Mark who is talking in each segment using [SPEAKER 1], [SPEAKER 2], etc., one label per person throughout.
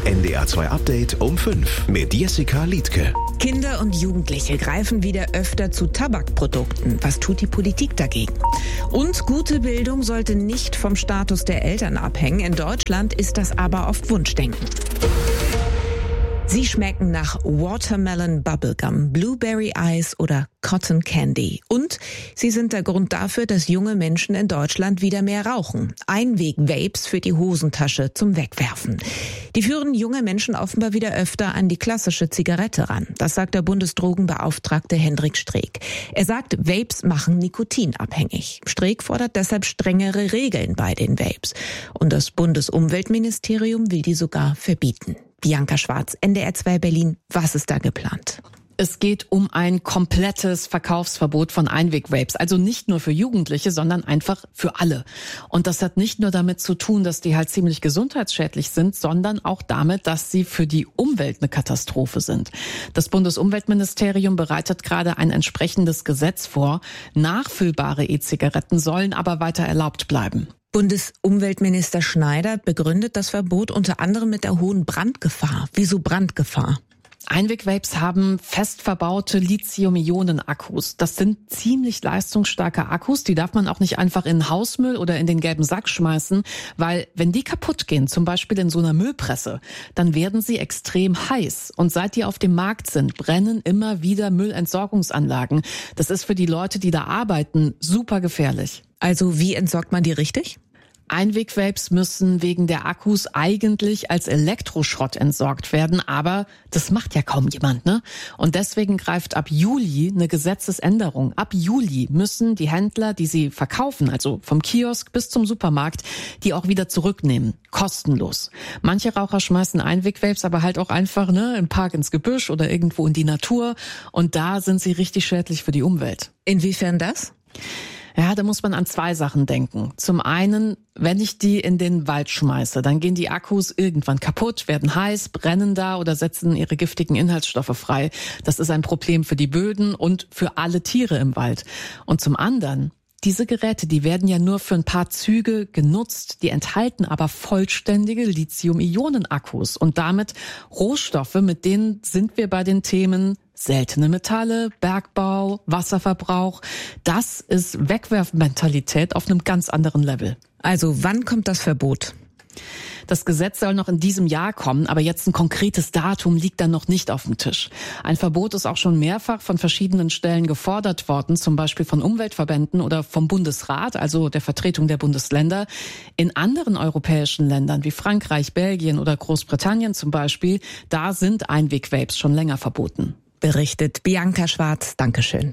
[SPEAKER 1] NDR 2 Update um 5 mit Jessica Liedtke.
[SPEAKER 2] Kinder und Jugendliche greifen wieder öfter zu Tabakprodukten. Was tut die Politik dagegen? Und gute Bildung sollte nicht vom Status der Eltern abhängen. In Deutschland ist das aber oft Wunschdenken. Sie schmecken nach Watermelon Bubblegum, Blueberry Ice oder Cotton Candy. Und sie sind der Grund dafür, dass junge Menschen in Deutschland wieder mehr rauchen. Einweg-Vapes für die Hosentasche zum Wegwerfen. Die führen junge Menschen offenbar wieder öfter an die klassische Zigarette ran. Das sagt der Bundesdrogenbeauftragte Hendrik Streeck. Er sagt, Vapes machen nikotinabhängig. Streeck fordert deshalb strengere Regeln bei den Vapes. Und das Bundesumweltministerium will die sogar verbieten. Bianca Schwarz, NDR 2 Berlin. Was ist da geplant?
[SPEAKER 3] Es geht um ein komplettes Verkaufsverbot von Einweg-Vapes. Also nicht nur für Jugendliche, sondern einfach für alle. Und das hat nicht nur damit zu tun, dass die halt ziemlich gesundheitsschädlich sind, sondern auch damit, dass sie für die Umwelt eine Katastrophe sind. Das Bundesumweltministerium bereitet gerade ein entsprechendes Gesetz vor. Nachfüllbare E-Zigaretten sollen aber weiter erlaubt bleiben.
[SPEAKER 2] Bundesumweltminister Schneider begründet das Verbot unter anderem mit der hohen Brandgefahr. Wieso Brandgefahr?
[SPEAKER 3] Einweg-Vapes haben fest verbaute Lithium-Ionen-Akkus. Das sind ziemlich leistungsstarke Akkus, die darf man auch nicht einfach in den Hausmüll oder in den gelben Sack schmeißen, weil wenn die kaputt gehen, zum Beispiel in so einer Müllpresse, dann werden sie extrem heiß. Und seit die auf dem Markt sind, brennen immer wieder Müllentsorgungsanlagen. Das ist für die Leute, die da arbeiten, super gefährlich.
[SPEAKER 2] Also wie entsorgt man die richtig?
[SPEAKER 3] Einweg-Vapes müssen wegen der Akkus eigentlich als Elektroschrott entsorgt werden, aber das macht ja kaum jemand, ne? Und deswegen greift ab Juli eine Gesetzesänderung. Ab Juli müssen die Händler, die sie verkaufen, also vom Kiosk bis zum Supermarkt, die auch wieder zurücknehmen. Kostenlos. Manche Raucher schmeißen Einweg-Vapes aber halt auch einfach im Park ins Gebüsch oder irgendwo in die Natur. Und da sind sie richtig schädlich für die Umwelt.
[SPEAKER 2] Inwiefern das?
[SPEAKER 3] Ja, da muss man an zwei Sachen denken. Zum einen, wenn ich die in den Wald schmeiße, dann gehen die Akkus irgendwann kaputt, werden heiß, brennen da oder setzen ihre giftigen Inhaltsstoffe frei. Das ist ein Problem für die Böden und für alle Tiere im Wald. Und zum anderen, diese Geräte, die werden ja nur für ein paar Züge genutzt, die enthalten aber vollständige Lithium-Ionen-Akkus und damit Rohstoffe, mit denen sind wir bei den Themen seltene Metalle, Bergbau, Wasserverbrauch. Das ist Wegwerfmentalität auf einem ganz anderen Level.
[SPEAKER 2] Also wann kommt das Verbot?
[SPEAKER 3] Das Gesetz soll noch in diesem Jahr kommen, aber jetzt ein konkretes Datum liegt dann noch nicht auf dem Tisch. Ein Verbot ist auch schon mehrfach von verschiedenen Stellen gefordert worden, zum Beispiel von Umweltverbänden oder vom Bundesrat, also der Vertretung der Bundesländer. In anderen europäischen Ländern wie Frankreich, Belgien oder Großbritannien zum Beispiel, da sind Einweg-Vapes schon länger verboten.
[SPEAKER 2] Berichtet Bianca Schwarz. Dankeschön.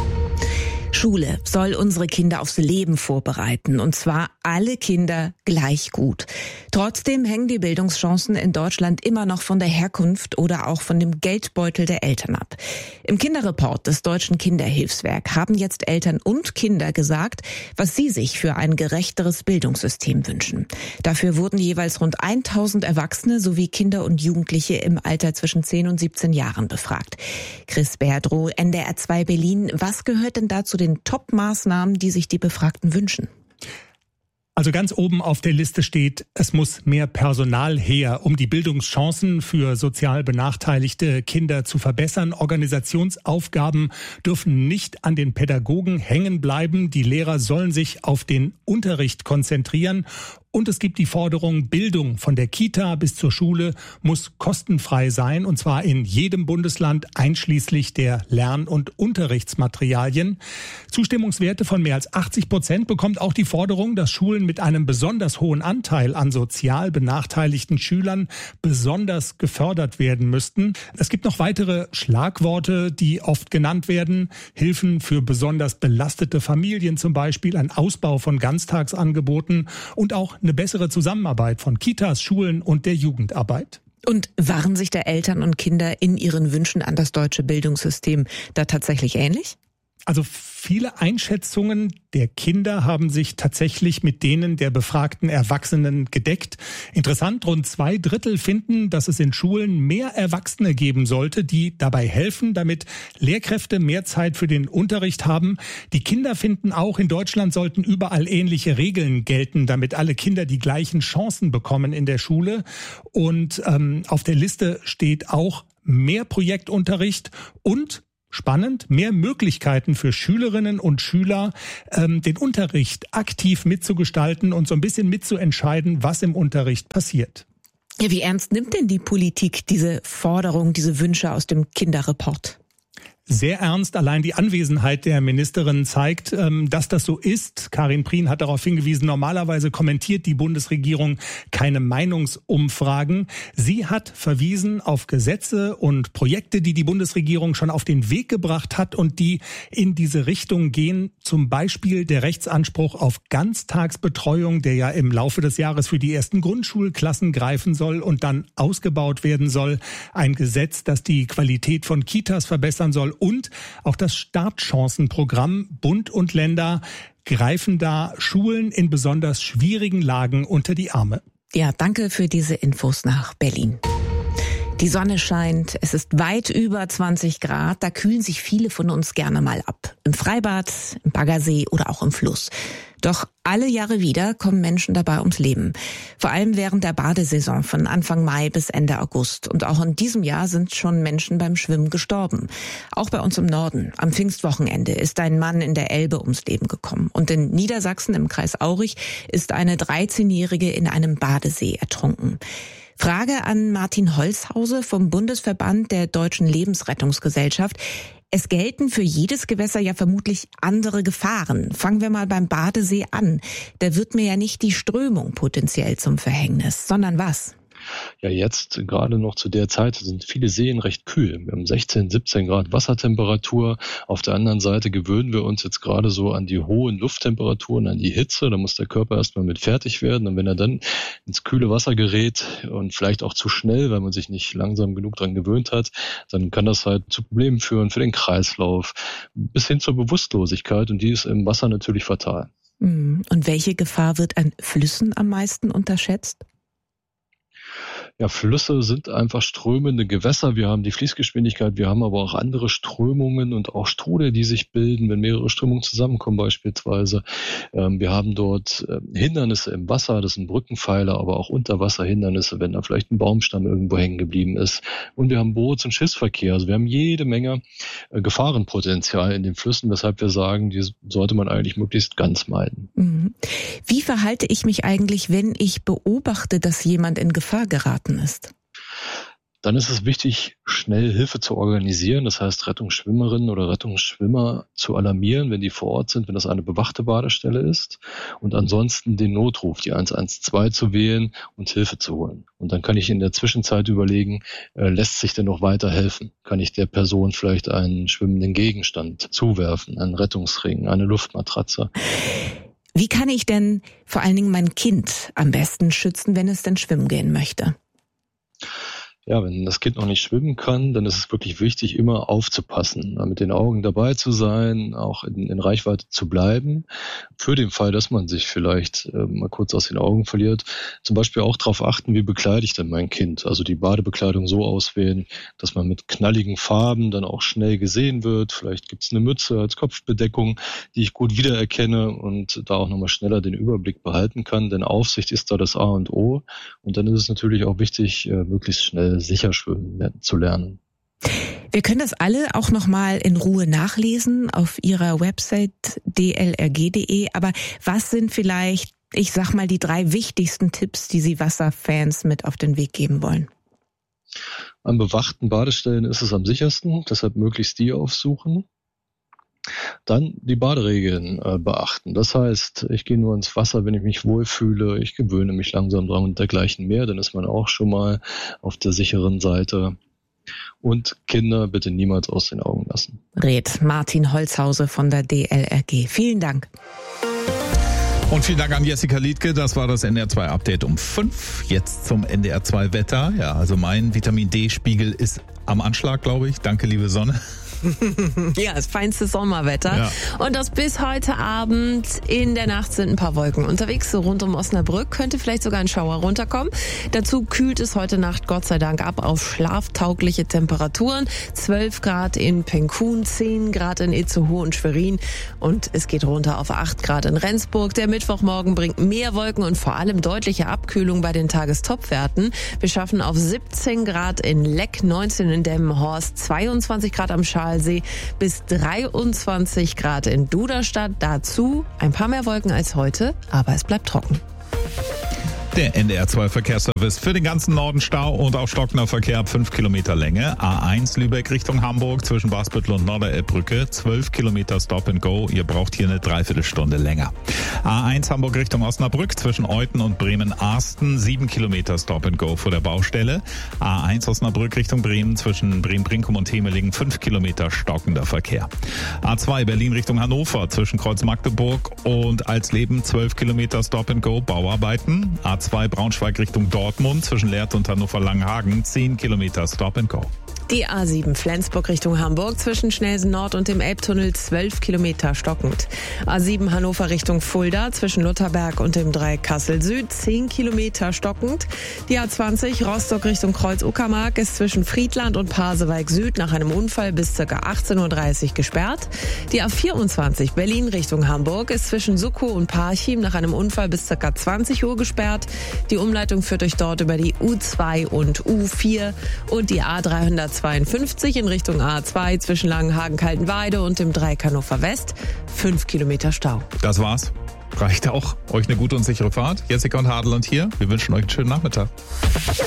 [SPEAKER 2] Schule soll unsere Kinder aufs Leben vorbereiten, und zwar alle Kinder gleich gut. Trotzdem hängen die Bildungschancen in Deutschland immer noch von der Herkunft oder auch von dem Geldbeutel der Eltern ab. Im Kinderreport des Deutschen Kinderhilfswerk haben jetzt Eltern und Kinder gesagt, was sie sich für ein gerechteres Bildungssystem wünschen. Dafür wurden jeweils rund 1000 Erwachsene sowie Kinder und Jugendliche im Alter zwischen 10 und 17 Jahren befragt. Chris Berdrow, NDR 2 Berlin. Was gehört denn da zu den Top-Maßnahmen, die sich die Befragten wünschen?
[SPEAKER 4] Also ganz oben auf der Liste steht, es muss mehr Personal her, um die Bildungschancen für sozial benachteiligte Kinder zu verbessern. Organisationsaufgaben dürfen nicht an den Pädagogen hängen bleiben. Die Lehrer sollen sich auf den Unterricht konzentrieren. Und es gibt die Forderung, Bildung von der Kita bis zur Schule muss kostenfrei sein, und zwar in jedem Bundesland einschließlich der Lern- und Unterrichtsmaterialien. Zustimmungswerte von mehr als 80% bekommt auch die Forderung, dass Schulen mit einem besonders hohen Anteil an sozial benachteiligten Schülern besonders gefördert werden müssten. Es gibt noch weitere Schlagworte, die oft genannt werden. Hilfen für besonders belastete Familien zum Beispiel, ein Ausbau von Ganztagsangeboten und auch eine bessere Zusammenarbeit von Kitas, Schulen und der Jugendarbeit.
[SPEAKER 2] Und waren sich der Eltern und Kinder in ihren Wünschen an das deutsche Bildungssystem da tatsächlich ähnlich?
[SPEAKER 4] Also viele Einschätzungen der Kinder haben sich tatsächlich mit denen der befragten Erwachsenen gedeckt. Interessant, rund 2/3 finden, dass es in Schulen mehr Erwachsene geben sollte, die dabei helfen, damit Lehrkräfte mehr Zeit für den Unterricht haben. Die Kinder finden auch, in Deutschland sollten überall ähnliche Regeln gelten, damit alle Kinder die gleichen Chancen bekommen in der Schule. Und auf der Liste steht auch mehr Projektunterricht und spannend, mehr Möglichkeiten für Schülerinnen und Schüler, den Unterricht aktiv mitzugestalten und so ein bisschen mitzuentscheiden, was im Unterricht passiert.
[SPEAKER 2] Ja, wie ernst nimmt denn die Politik diese Forderung, diese Wünsche aus dem Kinderreport?
[SPEAKER 4] Sehr ernst. Allein die Anwesenheit der Ministerin zeigt, dass das so ist. Karin Prien hat darauf hingewiesen, normalerweise kommentiert die Bundesregierung keine Meinungsumfragen. Sie hat verwiesen auf Gesetze und Projekte, die die Bundesregierung schon auf den Weg gebracht hat und die in diese Richtung gehen. Zum Beispiel der Rechtsanspruch auf Ganztagsbetreuung, der ja im Laufe des Jahres für die ersten Grundschulklassen greifen soll und dann ausgebaut werden soll. Ein Gesetz, das die Qualität von Kitas verbessern soll. Und auch das Startchancenprogramm. Bund und Länder greifen da Schulen in besonders schwierigen Lagen unter die Arme.
[SPEAKER 2] Ja, danke für diese Infos nach Berlin. Die Sonne scheint, es ist weit über 20 Grad, da kühlen sich viele von uns gerne mal ab. Im Freibad, im Baggersee oder auch im Fluss. Doch alle Jahre wieder kommen Menschen dabei ums Leben. Vor allem während der Badesaison von Anfang Mai bis Ende August. Und auch in diesem Jahr sind schon Menschen beim Schwimmen gestorben. Auch bei uns im Norden. Am Pfingstwochenende ist ein Mann in der Elbe ums Leben gekommen. Und in Niedersachsen im Kreis Aurich ist eine 13-Jährige in einem Badesee ertrunken. Frage an Martin Holzhause vom Bundesverband der Deutschen Lebensrettungsgesellschaft. Es gelten für jedes Gewässer ja vermutlich andere Gefahren. Fangen wir mal beim Badesee an. Da wird mir ja nicht die Strömung potenziell zum Verhängnis, sondern was?
[SPEAKER 5] Ja, jetzt gerade noch zu der Zeit sind viele Seen recht kühl. Wir haben 16, 17 Grad Wassertemperatur. Auf der anderen Seite gewöhnen wir uns jetzt gerade so an die hohen Lufttemperaturen, an die Hitze. Da muss der Körper erstmal mit fertig werden. Und wenn er dann ins kühle Wasser gerät und vielleicht auch zu schnell, weil man sich nicht langsam genug dran gewöhnt hat, dann kann das halt zu Problemen führen für den Kreislauf bis hin zur Bewusstlosigkeit. Und die ist im Wasser natürlich fatal.
[SPEAKER 2] Und welche Gefahr wird an Flüssen am meisten unterschätzt?
[SPEAKER 5] Ja, Flüsse sind einfach strömende Gewässer. Wir haben die Fließgeschwindigkeit, wir haben aber auch andere Strömungen und auch Strudel, die sich bilden, wenn mehrere Strömungen zusammenkommen beispielsweise. Wir haben dort Hindernisse im Wasser, das sind Brückenpfeiler, aber auch Unterwasserhindernisse, wenn da vielleicht ein Baumstamm irgendwo hängen geblieben ist. Und wir haben Boots- und Schiffsverkehr. Also wir haben jede Menge Gefahrenpotenzial in den Flüssen, weshalb wir sagen, die sollte man eigentlich möglichst ganz meiden.
[SPEAKER 2] Wie verhalte ich mich eigentlich, wenn ich beobachte, dass jemand in Gefahr geraten ist?
[SPEAKER 5] Dann ist es wichtig, schnell Hilfe zu organisieren, das heißt Rettungsschwimmerinnen oder Rettungsschwimmer zu alarmieren, wenn die vor Ort sind, wenn das eine bewachte Badestelle ist, und ansonsten den Notruf, die 112 zu wählen und Hilfe zu holen. Und dann kann ich in der Zwischenzeit überlegen, lässt sich denn noch weiter helfen? Kann ich der Person vielleicht einen schwimmenden Gegenstand zuwerfen, einen Rettungsring, eine Luftmatratze?
[SPEAKER 2] Wie kann ich denn vor allen Dingen mein Kind am besten schützen, wenn es denn schwimmen gehen möchte?
[SPEAKER 5] Ja, wenn das Kind noch nicht schwimmen kann, dann ist es wirklich wichtig, immer aufzupassen, mit den Augen dabei zu sein, auch in Reichweite zu bleiben. Für den Fall, dass man sich vielleicht mal kurz aus den Augen verliert, zum Beispiel auch darauf achten, wie bekleide ich denn mein Kind? Also die Badebekleidung so auswählen, dass man mit knalligen Farben dann auch schnell gesehen wird. Vielleicht gibt es eine Mütze als Kopfbedeckung, die ich gut wiedererkenne und da auch nochmal schneller den Überblick behalten kann. Denn Aufsicht ist da das A und O. Und dann ist es natürlich auch wichtig, möglichst schnell sicher schwimmen zu lernen.
[SPEAKER 2] Wir können das alle auch nochmal in Ruhe nachlesen auf Ihrer Website dlrg.de. Aber was sind vielleicht, ich sag mal, die 3 wichtigsten Tipps, die Sie Wasserfans mit auf den Weg geben wollen?
[SPEAKER 5] An bewachten Badestellen ist es am sichersten, deshalb möglichst die aufsuchen. Dann die Baderegeln beachten. Das heißt, ich gehe nur ins Wasser, wenn ich mich wohlfühle, ich gewöhne mich langsam dran und dergleichen mehr, dann ist man auch schon mal auf der sicheren Seite. Und Kinder bitte niemals aus den Augen lassen.
[SPEAKER 2] Rät Martin Holzhause von der DLRG. Vielen Dank.
[SPEAKER 6] Und vielen Dank an Jessica Liedtke. Das war das NDR2-Update um 5. Jetzt zum NDR2-Wetter. Ja, also mein Vitamin-D-Spiegel ist am Anschlag, glaube ich. Danke, liebe Sonne.
[SPEAKER 2] Ja, das feinste Sommerwetter.
[SPEAKER 6] Ja.
[SPEAKER 2] Und das bis heute Abend. In der Nacht sind ein paar Wolken unterwegs. So rund um Osnabrück könnte vielleicht sogar ein Schauer runterkommen. Dazu kühlt es heute Nacht Gott sei Dank ab auf schlaftaugliche Temperaturen. 12 Grad in Penkun, 10 Grad in Itzehoe und Schwerin. Und es geht runter auf 8 Grad in Rendsburg. Der Mittwochmorgen bringt mehr Wolken und vor allem deutliche Abkühlung bei den Tagestopwerten. Wir schaffen auf 17 Grad in Leck, 19 in Delmenhorst, 22 Grad am Schalsee bis 23 Grad in Duderstadt. Dazu ein paar mehr Wolken als heute, aber es bleibt trocken.
[SPEAKER 6] Der NDR 2 Verkehrsservice für den ganzen Norden Stau und auch stockender Verkehr ab 5 Kilometer Länge. A1 Lübeck Richtung Hamburg zwischen Basbüttel und Norderelbbrücke 12 Kilometer Stop and Go. Ihr braucht hier eine Dreiviertelstunde länger. A1 Hamburg Richtung Osnabrück zwischen Euthen und Bremen-Arsten 7 Kilometer Stop and Go vor der Baustelle. A1 Osnabrück Richtung Bremen zwischen Bremen-Brinkum und Temelingen 5 Kilometer stockender Verkehr. A2 Berlin Richtung Hannover zwischen Kreuz Magdeburg und Alsleben 12 Kilometer Stop and Go Bauarbeiten. A2 Braunschweig Richtung Dortmund zwischen Lehrte und Hannover-Langenhagen 10 Kilometer Stop and Go.
[SPEAKER 2] Die A7 Flensburg Richtung Hamburg zwischen Schnelsen Nord und dem Elbtunnel 12 Kilometer stockend. A7 Hannover Richtung Fulda zwischen Lutherberg und dem Dreieck Kassel Süd 10 Kilometer stockend. Die A20 Rostock Richtung Kreuz-Uckermark ist zwischen Friedland und Pasewalk Süd nach einem Unfall bis ca. 18.30 Uhr gesperrt. Die A24 Berlin Richtung Hamburg ist zwischen Suckow und Parchim nach einem Unfall bis ca. 20 Uhr gesperrt. Die Umleitung führt euch dort über die U2 und U4 und die A352 in Richtung A2 zwischen Langenhagen-Kaltenweide und dem Dreieck Hannover West 5 Kilometer Stau.
[SPEAKER 6] Das war's. Reicht auch. Euch eine gute und sichere Fahrt. Jessica und Hadelund hier. Wir wünschen euch einen schönen Nachmittag.